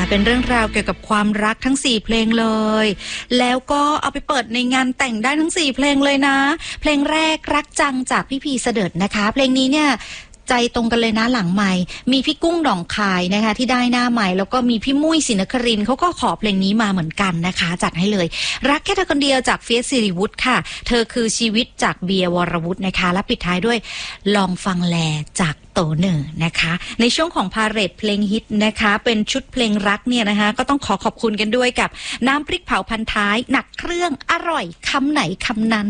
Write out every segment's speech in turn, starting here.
เป็นเรื่องราวเกี่ยวกับความรักทั้ง4เพลงเลยแล้วก็เอาไปเปิดในงานแต่งได้ทั้ง4เพลงเลยนะเพลงแรกรักจังจากพี่พีเสดิร์ดนะคะเพลงนี้เนี่ยใจตรงกันเลยนะหลังใหม่มีพี่กุ้งดองคายนะคะที่ได้หน้าใหม่แล้วก็มีพี่มุ้ยศรีนครินทร์เขาก็ขอเพลงนี้มาเหมือนกันนะคะจัดให้เลยรักแค่เธอคนเดียวจากเฟียสศิริวุฒิค่ะเธอคือชีวิตจากเบียร์วรวุฒินะคะและปิดท้ายด้วยลองฟังแลจากโตเนอร์นะคะในช่วงของพาเหรดเพลงฮิตนะคะเป็นชุดเพลงรักเนี่ยนะคะก็ต้องขอบคุณกันด้วยกับน้ำพริกเผาพันท้ายหนักเครื่องอร่อยคำไหนคำนั้น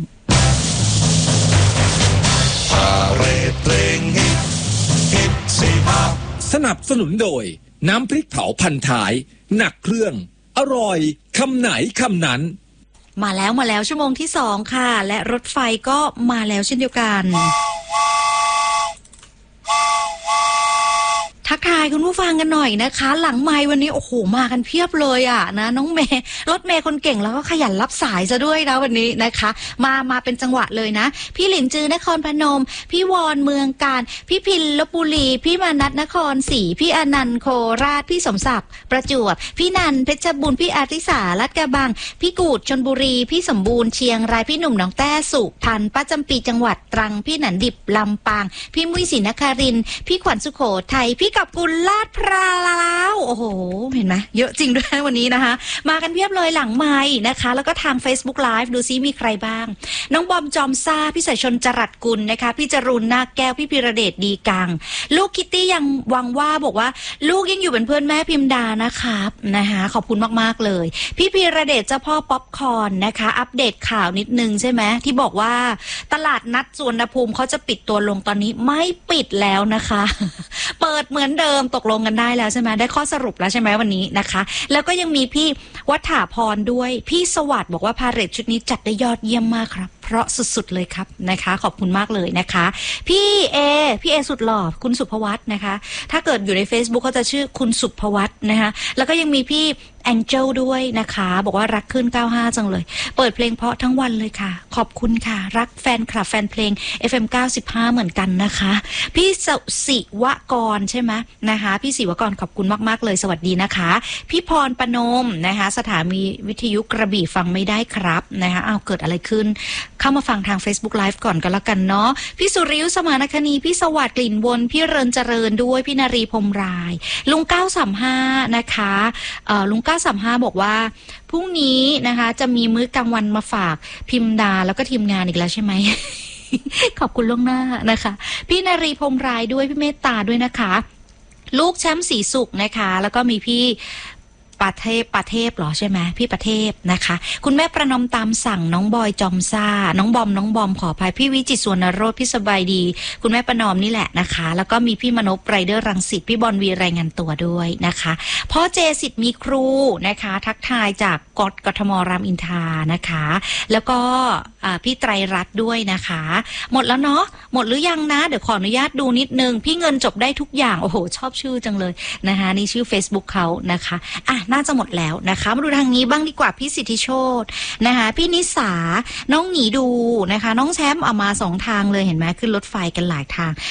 พาเหรดเพลงฮิตสิครับสนับสนุนโดยน้ำพริกเผาพันท้ายหนักเครื่องอร่อยคำไหนคำนั้นมาแล้วชั่วโมงที่2ค่ะและรถไฟก็มาแล้วเช่นเดียวกันทักทายคุณผู้ฟังกันหน่อยนะคะหลังไมค์วันนี้โอ้โหมากันเพียบเลยอ่ะนะน้องเมย์รถเมย์คนเก่งแล้วก็ขยันรับสายซะด้วยนะวันนี้นะคะมาเป็นจังหวะเลยนะพี่หลินจือนครพนมพี่วอนเมืองการพี่พินลพบุรีพี่มานัทนครศรีพี่อนันต์โคราชพี่สมศักดิ์ประจวบพี่นันเพชรบุญพี่อาทิสาลาดกระบังพี่กูดชลบุรีพี่สมบูรณ์เชียงรายพี่หนุ่มหนองแต้สุพรรณป้าจำปีจังหวัดตรังพี่หนันดิบลำปางพี่มุ้ยศรีนครินทร์พี่ขวัญสุโขทัยพี่กับกุลลาดพร้าวโอ้โหเห็นไหมเยอะจริงด้วยวันนี้นะคะมากันเพียบเลยหลังไมค์นะคะแล้วก็ทาง Facebook Live ดูซิมีใครบ้างน้องบอมจอมซ่าพี่สายชนจรัสกุลนะคะพี่จรุณนาคแก้วพี่พิระเดชดีกังลูกคิตตี้ยังวังว่าบอกว่าลูกยังอยู่เป็นเพื่อนแม่พิมดานะครับนะคะขอบคุณมากๆเลยพี่พิระเดชเจ้าพ่อป๊อปคอร์นนะคะอัปเดตข่าวนิดนึงใช่ไหมที่บอกว่าตลาดนัดสวนภูมิเขาจะปิดตัวลงตอนนี้ไม่ปิดแล้วนะคะเปิดเหมือนเดิมตกลงกันได้แล้วใช่ไหมได้ข้อสรุปแล้วใช่ไหมวันนี้นะคะแล้วก็ยังมีพี่วัฒาพรด้วยพี่สวัสดิ์บอกว่าพาเหรดชุดนี้จัดได้ยอดเยี่ยมมากครับเพราะสุดๆเลยครับนะคะขอบคุณมากเลยนะคะพี่เอสุดหล่อคุณสุภวัฒน์นะคะถ้าเกิดอยู่ใน Facebook เขาจะชื่อคุณสุภวัฒน์นะคะแล้วก็ยังมีพี่แองเจิลด้วยนะคะบอกว่ารักขึ้น95จังเลยเปิดเพลงเพราะทั้งวันเลยค่ะขอบคุณค่ะรักแฟนคลับแฟนเพลง FM 95เหมือนกันนะคะพี่ศิวกรใช่ไหมนะคะพี่ศิวกรขอบคุณมากๆเลยสวัสดีนะคะพี่พรปนมนะคะสถานีวิทยุกระบี่ฟังไม่ได้ครับนะคะอ้าวเกิดอะไรขึ้นเข้ามาฟังทาง Facebook Live ก่อนก็แล้วกันเนาะพี่สุริยุสมานคณีพี่สวัสดิ์กลิ่นวนพี่เริญเจริญด้วยพี่นารีพรมรายลุง935นะคะลุง935บอกว่าพรุ่งนี้นะคะจะมีมื้อกลางวันมาฝากพิมดาแล้วก็ทีมงานอีกแล้วใช่ไหม ขอบคุณล่วงหน้านะคะพี่นารีพรมรายด้วยพี่เมตตาด้วยนะคะลูกแชมป์ศรีสุขนะคะแล้วก็มีพี่ประเทพหรอใช่ไหมพี่ประเทพนะคะคุณแม่ประนอมตามสั่งน้องบอยจอมซ่าน้องบอมขออภัยพี่วิจิตรสวนโรจน์พี่สบายดีคุณแม่ประนอมนี่แหละนะคะแล้วก็มีพี่มนพไรเดอร์รังสิตพี่บอลวีรายงานตัวด้วยนะคะพ่อเจสิทธิ์มีครูนะคะทักทายจากกทมรามอินทรานะคะแล้วก็พี่ไตรรัตน์ด้วยนะคะหมดแล้วเนาะหมดหรือยังนะเดี๋ยวขออนุญาตดูนิดนึงพี่เงินจบได้ทุกอย่างโอ้โหชอบชื่อจังเลยนะคะนี่ชื่อ Facebook เขานะคะน่าจะหมดแล้วนะคะมาดูทางนี้บ้างดีกว่าพี่สิทธิโชตินะคะพี่นิสาน้องหนีดูนะคะน้องแชมป์เอามา2ทางเลยเห็นไหมขึ้นรถไฟกันหลายทาง